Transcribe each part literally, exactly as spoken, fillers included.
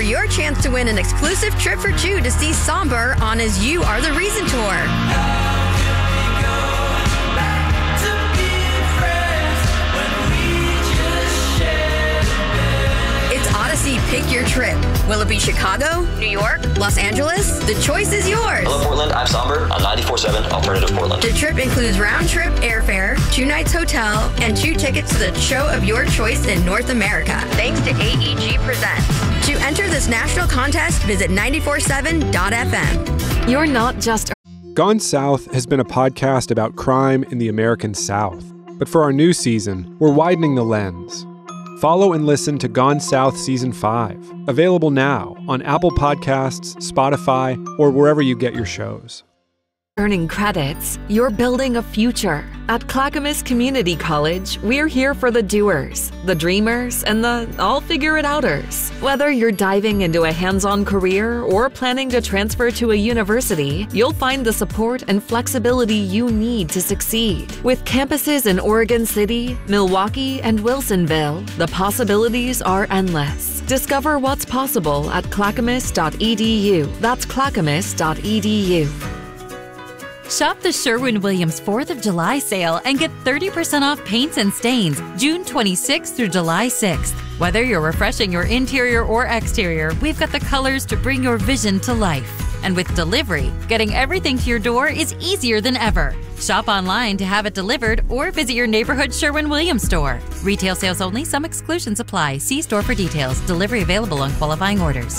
your chance to win an exclusive trip for two to see Somber on his You Are the Reason tour. Odyssey, pick your trip. Will it be Chicago, New York, Los Angeles? The choice is yours. Hello, Portland. I'm Somber on ninety-four point seven Alternative Portland. The trip includes round-trip airfare, two nights hotel, and two tickets to the show of your choice in North America. Thanks to A E G Presents. To enter this national contest, visit nine four seven dot f m. You're not just... Gone South has been a podcast about crime in the American South. But for our new season, we're widening the lens. Follow and listen to Gone South Season five, available now on Apple Podcasts, Spotify, or wherever you get your shows. Earning credits, you're building a future. At Clackamas Community College, we're here for the doers, the dreamers, and the I'll-figure-it-outers. Whether you're diving into a hands-on career or planning to transfer to a university, you'll find the support and flexibility you need to succeed. With campuses in Oregon City, Milwaukee, and Wilsonville, the possibilities are endless. Discover what's possible at clackamas dot e d u. That's clackamas dot e d u. Shop the Sherwin-Williams fourth of July sale and get thirty percent off paints and stains June twenty-sixth through July sixth. Whether you're refreshing your interior or exterior, we've got the colors to bring your vision to life. And with delivery, getting everything to your door is easier than ever. Shop online to have it delivered or visit your neighborhood Sherwin-Williams store. Retail sales only. Some exclusions apply. See store for details. Delivery available on qualifying orders.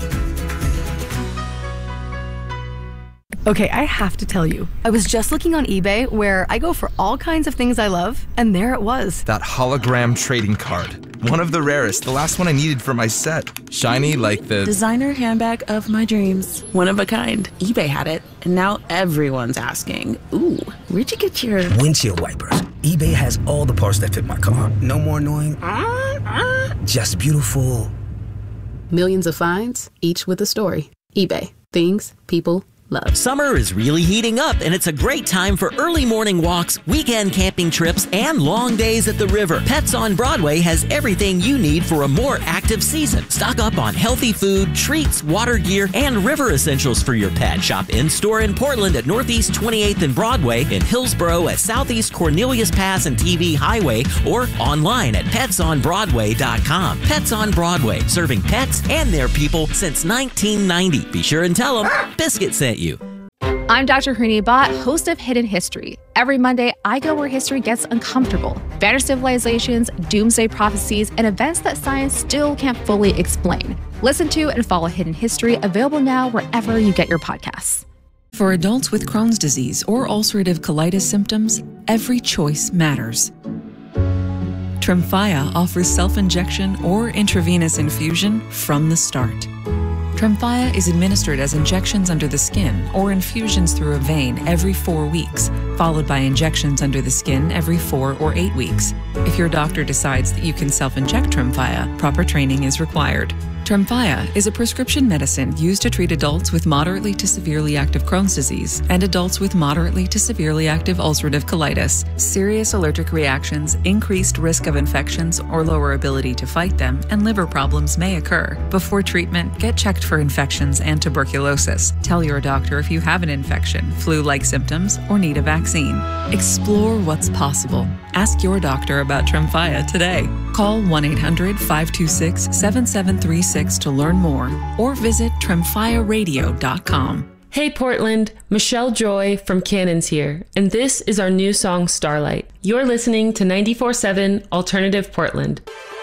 Okay, I have to tell you, I was just looking on eBay where I go for all kinds of things I love, and there it was. That hologram trading card. One of the rarest, the last one I needed for my set. Shiny like the... designer handbag of my dreams. One of a kind. eBay had it, and now everyone's asking, ooh, where'd you get your... windshield wipers. eBay has all the parts that fit my car. No more annoying... Uh, uh. Just beautiful. Millions of finds, each with a story. eBay. Things people love. Summer is really heating up, and it's a great time for early morning walks, weekend camping trips, and long days at the river. Pets on Broadway has everything you need for a more active season. Stock up on healthy food, treats, water gear, and river essentials for your pet. Shop in-store in Portland at Northeast twenty-eighth and Broadway, in Hillsboro at Southeast Cornelius Pass and T V Highway, or online at pets on broadway dot com. Pets on Broadway, serving pets and their people since nineteen ninety. Be sure and tell them Biscuit sent you. I'm Doctor Hooni Bhatt, host of Hidden History. Every Monday, I go where history gets uncomfortable. Vanished civilizations, doomsday prophecies, and events that science still can't fully explain. Listen to and follow Hidden History, available now wherever you get your podcasts. For adults with Crohn's disease or ulcerative colitis symptoms, every choice matters. Tremfya offers self-injection or intravenous infusion from the start. Tremfya is administered as injections under the skin or infusions through a vein every four weeks, followed by injections under the skin every four or eight weeks. If your doctor decides that you can self-inject Tremfya, proper training is required. Tremfya is a prescription medicine used to treat adults with moderately to severely active Crohn's disease and adults with moderately to severely active ulcerative colitis. Serious allergic reactions, increased risk of infections or lower ability to fight them, and liver problems may occur. Before treatment, get checked for infections and tuberculosis. Tell your doctor if you have an infection, flu-like symptoms, or need a vaccine. Explore what's possible. Ask your doctor about Tremfya today. Call one eight hundred, five two six, seven seven three six to learn more, or visit tremfya radio dot com. Hey Portland, Michelle Joy from Cannons here, and this is our new song Starlight. You're listening to ninety-four point seven Alternative Portland.